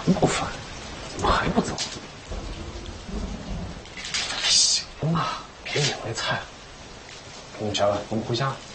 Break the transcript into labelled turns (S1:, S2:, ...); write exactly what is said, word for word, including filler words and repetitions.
S1: 烦不烦？怎么还不走？行了，别勉为菜了。给你们摘完，我们回家。